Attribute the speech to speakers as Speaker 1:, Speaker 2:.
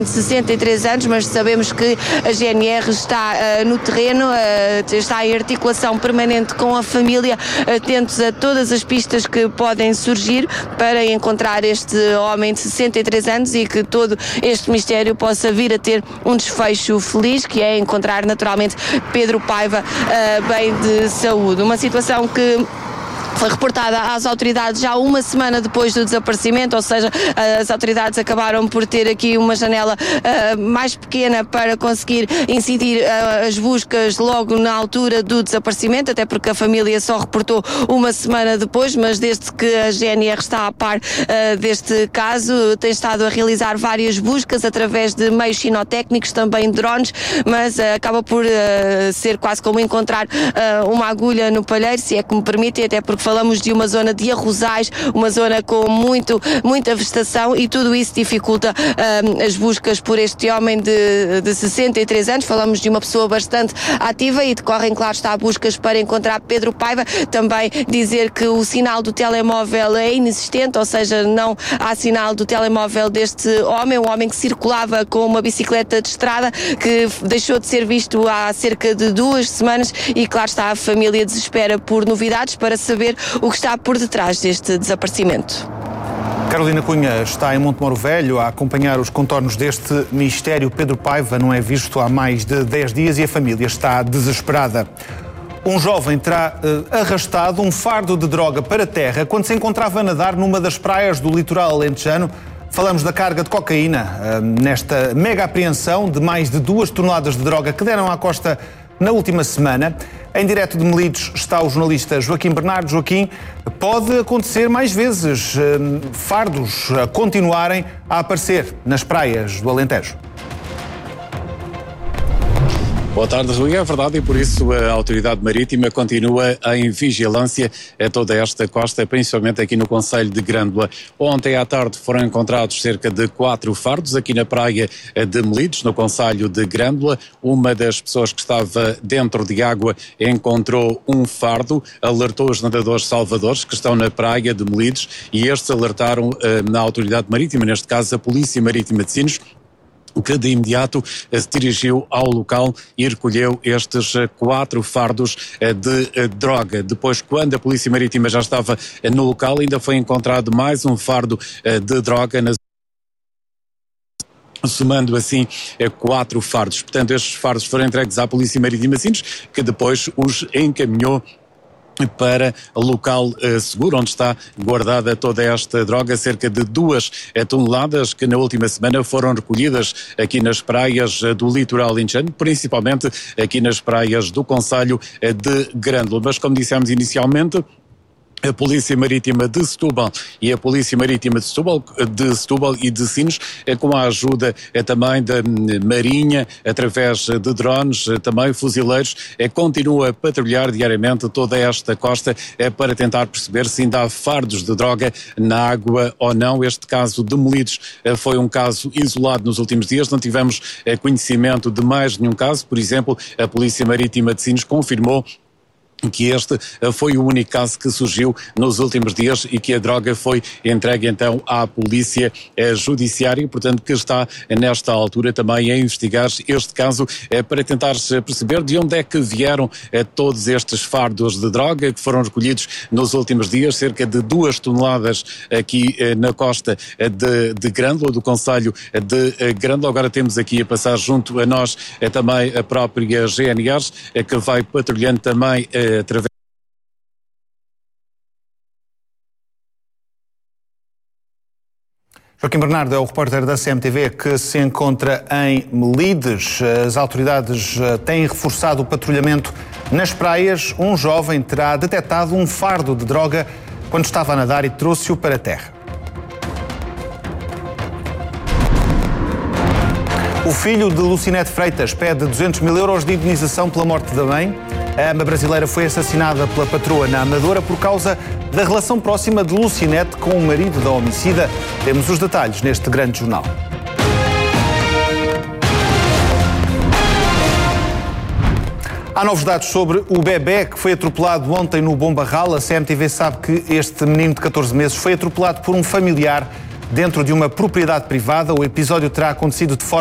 Speaker 1: 63 anos, mas sabemos que a GNR está no terreno, está em articulação permanente com a família, atentos a todas as pistas que podem surgir para encontrar este homem de 63 anos e que todo este mistério possa vir a ter um desfecho feliz, que é encontrar naturalmente Pedro Paiva bem de saúde. Uma situação que foi reportada às autoridades já uma semana depois do desaparecimento, ou seja, as autoridades acabaram por ter aqui uma janela mais pequena para conseguir incidir as buscas logo na altura do desaparecimento, até porque a família só reportou uma semana depois, mas desde que a GNR está a par deste caso, tem estado a realizar várias buscas através de meios sinotécnicos, também drones, mas acaba por ser quase como encontrar uma agulha no palheiro, se é que me permitem, até porque falamos de uma zona de arrozais, uma zona com muita vegetação, e tudo isso dificulta as buscas por este homem de 63 anos. Falamos de uma pessoa bastante ativa e decorrem, claro está, buscas para encontrar Pedro Paiva. Também dizer que o sinal do telemóvel é inexistente, ou seja, não há sinal do telemóvel deste homem, um homem que circulava com uma bicicleta de estrada, que deixou de ser visto há cerca de 2 semanas, e claro está, a família desespera por novidades para saber o que está por detrás deste desaparecimento.
Speaker 2: Carolina Cunha está em Montemoro Velho a acompanhar os contornos deste mistério. Pedro Paiva não é visto há mais de 10 dias e a família está desesperada. Um jovem terá arrastado um fardo de droga para a terra quando se encontrava a nadar numa das praias do litoral alentejano. Falamos da carga de cocaína nesta mega apreensão de mais de 2 toneladas de droga que deram à costa na última semana. Em direto de Melides está o jornalista Joaquim Bernardo. Joaquim, pode acontecer mais vezes fardos a continuarem a aparecer nas praias do Alentejo?
Speaker 3: Boa tarde, Rui. É verdade, e por isso a Autoridade Marítima continua em vigilância a toda esta costa, principalmente aqui no concelho de Grândola. Ontem à tarde foram encontrados cerca de 4 fardos aqui na praia de Melides, no concelho de Grândola. Uma das pessoas que estava dentro de água encontrou um fardo, alertou os nadadores salvadores que estão na praia de Melides e estes alertaram na Autoridade Marítima, neste caso a Polícia Marítima de Sines, que de imediato se dirigiu ao local e recolheu estes 4 fardos de droga. Depois, quando a Polícia Marítima já estava no local, ainda foi encontrado mais um fardo de droga, somando assim 4 fardos. Portanto, estes fardos foram entregues à Polícia Marítima de Sines, que depois os encaminhou para local seguro, onde está guardada toda esta droga, cerca de 2 toneladas que na última semana foram recolhidas aqui nas praias do litoral alentejano, principalmente aqui nas praias do concelho de Grândola. Mas como dissemos inicialmente, a Polícia Marítima de Setúbal e a Polícia Marítima de Setúbal e de Sines, com a ajuda também da Marinha, através de drones, também fuzileiros, continua a patrulhar diariamente toda esta costa para tentar perceber se ainda há fardos de droga na água ou não. Este caso de Melides foi um caso isolado nos últimos dias, não tivemos conhecimento de mais nenhum caso. Por exemplo, a Polícia Marítima de Sines confirmou que este foi o único caso que surgiu nos últimos dias e que a droga foi entregue então à Polícia Judiciária, portanto que está nesta altura também a investigar este caso para tentar perceber de onde é que vieram todos estes fardos de droga que foram recolhidos nos últimos dias, cerca de 2 toneladas aqui na costa de Grândola, do concelho de Grândola. Agora temos aqui a passar junto a nós também a própria GNR, que vai patrulhando também através.
Speaker 2: Joaquim Bernardo é o repórter da CMTV que se encontra em Melides. As autoridades têm reforçado o patrulhamento nas praias. Um jovem terá detectado um fardo de droga quando estava a nadar e trouxe-o para a terra. O filho de Lucinete Freitas pede 200 mil euros de indenização pela morte da mãe. A ama brasileira foi assassinada pela patroa na Amadora por causa da relação próxima de Lucinete com o marido da homicida. Temos os detalhes neste grande jornal. Há novos dados sobre o bebé que foi atropelado ontem no Bombarral. A CMTV sabe que este menino de 14 meses foi atropelado por um familiar dentro de uma propriedade privada. O episódio terá acontecido de forma